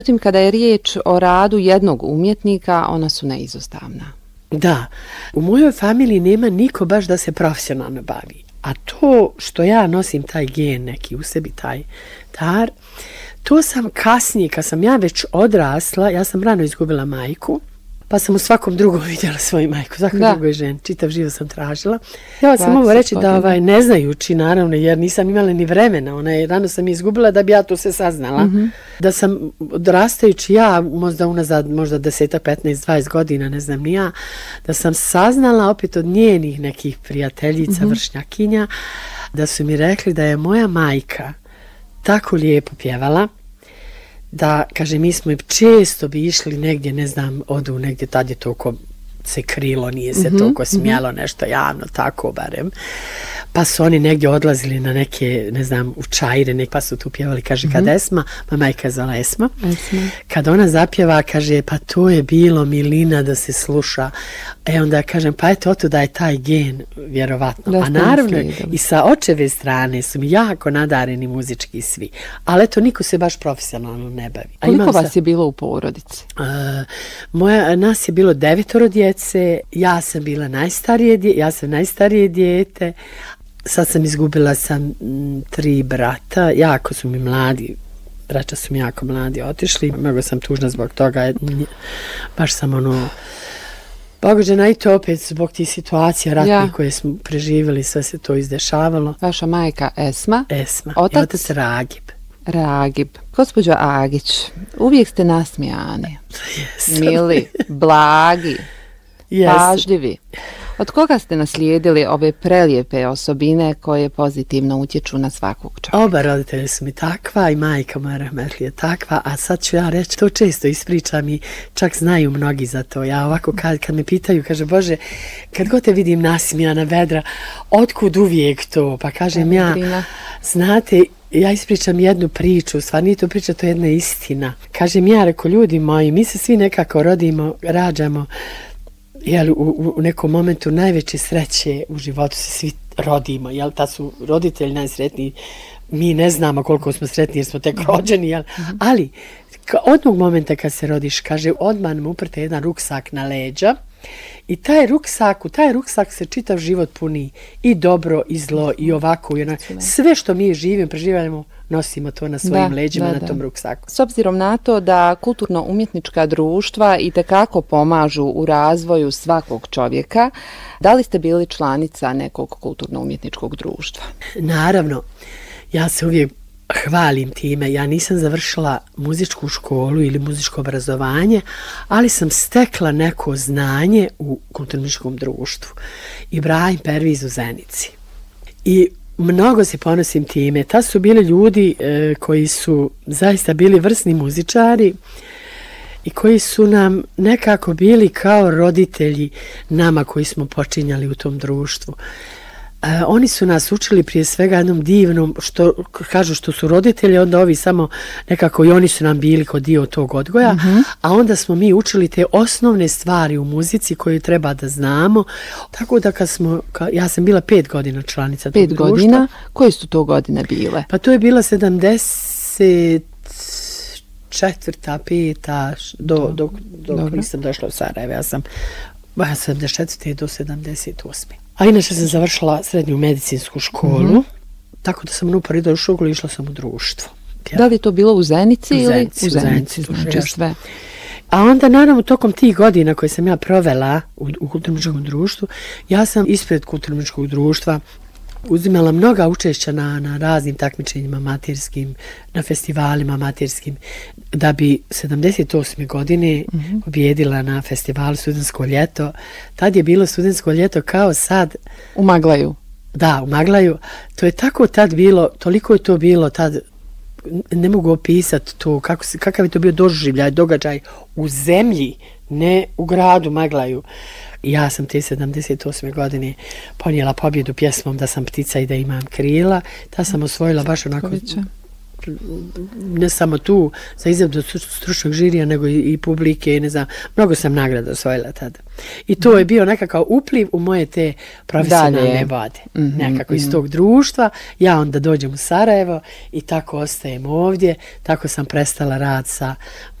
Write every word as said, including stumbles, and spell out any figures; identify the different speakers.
Speaker 1: Međutim, kada je riječ o radu jednog umjetnika, ona su neizostavna.
Speaker 2: Da, u mojoj familiji nema niko baš da se profesionalno bavi. A to što ja nosim taj gen neki u sebi, taj dar, to sam kasnije, kad sam ja već odrasla, ja sam rano izgubila majku, pa sam u svakom drugom vidjela svoju majku, svakoj drugoj ženi, čitav život sam tražila. Ja sam mogu reći da ovaj, ne znajući, naravno, jer nisam imala ni vremena, ona je, rano sam izgubila da bi ja to sve saznala. Mm-hmm. Da sam odrastajući ja, možda unazad, možda deset, petnaest, dvadeset godina, ne znam ni ja, da sam saznala opet od njenih nekih prijateljica, mm-hmm. vršnjakinja, da su mi rekli da je moja majka tako lijepo pjevala, da, kaže, mi smo često bi išli negdje, ne znam, odu negdje, tad je toliko se krilo, nije se mm-hmm, toliko smjelo mm-hmm. nešto javno, tako barem. Pa su oni negdje odlazili na neke, ne znam, u čajre, nek, pa su tu pjevali, kaže, mm-hmm. kad Esma, ma majka je zvala Esma, Esma, kad ona zapjeva, kaže, pa to je bilo milina da se sluša. E onda kažem, pa eto, oto da je taj gen, vjerovatno. Da, a naravno, i sa očeve strane su mi jako nadareni muzički svi. Ali eto, niko se baš profesionalno ne bavi.
Speaker 1: A koliko vas sa... je bilo u porodici?
Speaker 2: Uh, moja, nas je bilo devetoro djece, ja sam bila najstarije, dje, ja sam najstarije dijete, sad sam izgubila sam m, tri brata, jako su mi mladi, braća su mi jako mladi otišli, mnogo sam tužna zbog toga, baš sam ono, pogođena i to opet zbog tih situacija ratnih ja. koje smo preživjeli, sve se to izdešavalo.
Speaker 1: Vaša majka Esma,
Speaker 2: Esma.
Speaker 1: Otac?
Speaker 2: I otac Ragib.
Speaker 1: Ragib. Gospođo Agić, uvijek ste nasmijani,
Speaker 2: yes.
Speaker 1: mili, blagi,
Speaker 2: yes.
Speaker 1: pažljivi. Od koga ste naslijedili ove prelijepe osobine koje pozitivno utječu na svakog čovjeka?
Speaker 2: Oba roditelji su mi takva i majka moja rahmetli je takva, a sad ću ja reći, to često ispričam i čak znaju mnogi za to. Ja ovako kad, kad me pitaju, kaže, Bože, kad god te vidim nasmijana, vedra, otkud uvijek to? Pa kažem ja, znate, ja ispričam jednu priču, stvar nije to priča, to je jedna istina. Kažem ja, reko, ljudi moji, mi se svi nekako rodimo, rađamo, jel, u, u nekom momentu najveće sreće u životu se svi rodimo, jel, ta su roditelji najsretniji, mi ne znamo koliko smo sretni jer smo tek rođeni, jel, mm-hmm. ali od tog momenta kad se rodiš, kaže, odmah nam uprte jedan ruksak na leđa i taj ruksak, u taj ruksak se čitav život puni i dobro i zlo i ovako i onako, sve što mi živimo, preživljamo, nosimo to na svojim da, leđima da, na tom ruksaku.
Speaker 1: S obzirom na to da kulturno-umjetnička društva i tekako pomažu u razvoju svakog čovjeka, da li ste bili članica nekog kulturno-umjetničkog društva?
Speaker 2: Naravno, ja se uvijek hvalim time, ja nisam završila muzičku školu ili muzičko obrazovanje, ali sam stekla neko znanje u kulturno-umjetničkom društvu. Ibrahim Perviz u Zenici. I mnogo se ponosim time. Ta su bili ljudi e, koji su zaista bili vrsni muzičari i koji su nam nekako bili kao roditelji nama koji smo počinjali u tom društvu. E, oni su nas učili prije svega jednom divnom, što kažu što su roditelji, onda ovi samo nekako i oni su nam bili kod dio tog odgoja, mm-hmm. a onda smo mi učili te osnovne stvari u muzici koje treba da znamo, tako da kad smo, ka, ja sam bila pet godina članica tog
Speaker 1: pet
Speaker 2: društva.
Speaker 1: Pet godina? Koje su to godine bile?
Speaker 2: Pa to je bila sedamdeset četvrta, peta, do, do, do, dok nisam došla u Sarajevo, ja sam ja sedamdeset četvrte do sedamdeset osme A inače sam završila srednju medicinsku školu, mm-hmm. tako da sam uporedo u školu išla sam u društvo. Ja.
Speaker 1: Da li to bilo u Zenici
Speaker 2: u
Speaker 1: ili
Speaker 2: Zenici,
Speaker 1: u Zenici?
Speaker 2: U Zenici,
Speaker 1: znači sve.
Speaker 2: A onda, naravno, tokom tih godina koje sam ja provela u, u kulturno-umjetničkom društvu, ja sam ispred kulturno-umjetničkog društva uzimala mnoga učešća na, na raznim takmičenjima amaterskim, na festivalima amaterskim, da bi sedamdeset osme godine mm-hmm. pobjedila na festivalu Studentsko ljeto. Tad je bilo Studentsko ljeto kao sad.
Speaker 1: U Maglaju.
Speaker 2: Da, u Maglaju. To je tako tad bilo, toliko je to bilo tad, ne mogu opisati to, kako, kakav je to bio doživljaj, događaj u zemlji, ne u gradu Maglaju. Ja sam te sedamdeset osme godine ponijela pobjedu pjesmom Da sam ptica i da imam krila. Ta sam osvojila baš onako ne samo tu za izradu stručnog žirija, nego i, i publike, ne znam, mnogo sam nagrada osvojila tada. I to je bio nekakav upliv u moje te profesionalne vode. Mm-hmm, nekako iz tog društva. Ja onda dođem u Sarajevo i tako ostajem ovdje. Tako sam prestala rad sa